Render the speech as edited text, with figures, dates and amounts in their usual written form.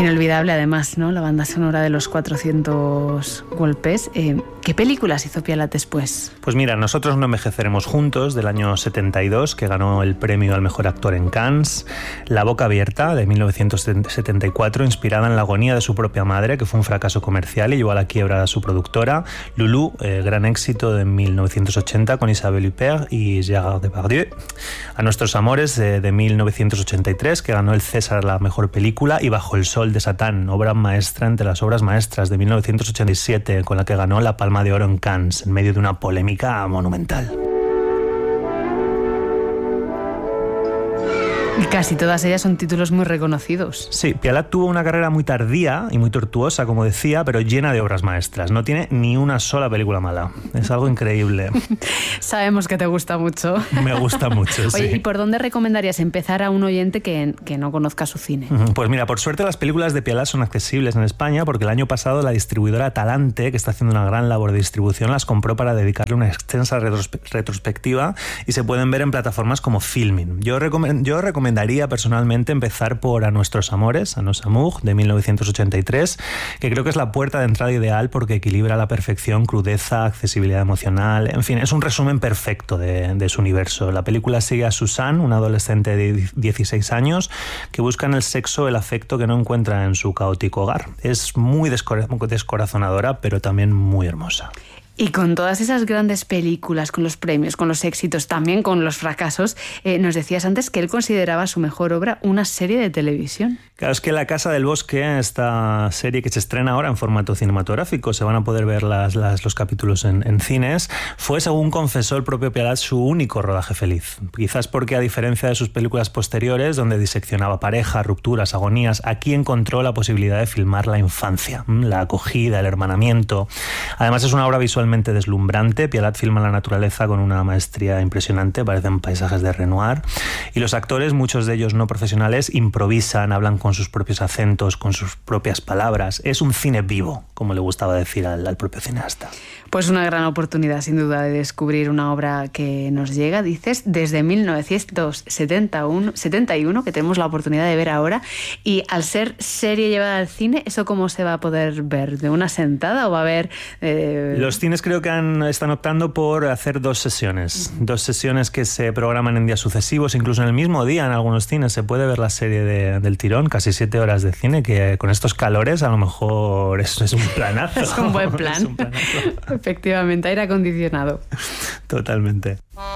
Inolvidable además, ¿no? La banda sonora de los 400 golpes. ¿Qué películas hizo Pialat después? Pues mira, Nosotros no envejeceremos juntos, del año 72, que ganó el premio al mejor actor en Cannes. La boca abierta, de 1974, inspirada en la agonía de su propia madre, que fue un fracaso comercial y llevó a la quiebra a su productora. Lulu, gran éxito de 1980 con Isabelle Huppert y Gérard Depardieu. A Nuestros amores, de 1983, que ganó el César a la mejor película. Y Bajo el sol de Satán, obra maestra entre las obras maestras, de 1987, con la que ganó la Palma de Oro en Cannes, en medio de una polémica monumental. Y casi todas ellas son títulos muy reconocidos. Sí, Pialat tuvo una carrera muy tardía y muy tortuosa, como decía, pero llena de obras maestras. No tiene ni una sola película mala. Es algo increíble. Sabemos que te gusta mucho. Me gusta mucho, sí. Oye, ¿y por dónde recomendarías empezar a un oyente que no conozca su cine? Pues mira, por suerte las películas de Pialat son accesibles en España, porque el año pasado la distribuidora Talante, que está haciendo una gran labor de distribución, las compró para dedicarle una extensa retrospectiva y se pueden ver en plataformas como Filmin. Yo recomendaría personalmente empezar por A Nuestros amores, A Nos amours, de 1983, que creo que es la puerta de entrada ideal porque equilibra a la perfección crudeza, accesibilidad emocional, en fin, es un resumen perfecto de su universo. La película sigue a Susan, una adolescente de 16 años que busca en el sexo el afecto que no encuentra en su caótico hogar. Es muy descorazonadora, pero también muy hermosa. Y con todas esas grandes películas, con los premios, con los éxitos, también con los fracasos, nos decías antes que él consideraba su mejor obra una serie de televisión. Claro, es que La Casa del Bosque, esta serie que se estrena ahora en formato cinematográfico, se van a poder ver los capítulos en cines, fue, según confesó el propio Pialat, su único rodaje feliz. Quizás porque, a diferencia de sus películas posteriores, donde diseccionaba parejas, rupturas, agonías, aquí encontró la posibilidad de filmar la infancia, la acogida, el hermanamiento. Además, es una obra visualmente deslumbrante. Pialat filma la naturaleza con una maestría impresionante, parecen paisajes de Renoir, y los actores, muchos de ellos no profesionales, improvisan, hablan con sus propios acentos, con sus propias palabras. Es un cine vivo, como le gustaba decir al propio cineasta. Pues una gran oportunidad, sin duda, de descubrir una obra que nos llega, dices, desde 1971, que tenemos la oportunidad de ver ahora. Y al ser serie llevada al cine, ¿eso cómo se va a poder ver? ¿De una sentada o va a haber...? Los cines creo que están optando por hacer dos sesiones que se programan en días sucesivos, incluso en el mismo día en algunos cines se puede ver la serie del tirón, casi 7 horas de cine, que con estos calores a lo mejor eso es un planazo. Es un buen plan. Es un planazo. Efectivamente, aire acondicionado. Totalmente.